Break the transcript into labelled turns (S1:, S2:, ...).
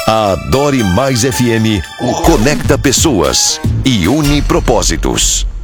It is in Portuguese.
S1: A Adore Mais FM conecta pessoas e une propósitos.